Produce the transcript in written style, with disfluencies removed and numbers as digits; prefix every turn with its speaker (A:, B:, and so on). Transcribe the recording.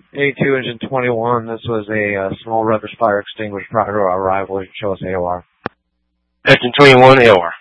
A: A2 Engine 21, this was a small rudderless fire extinguisher prior to our arrival. Show us AOR.
B: Engine 21, AOR.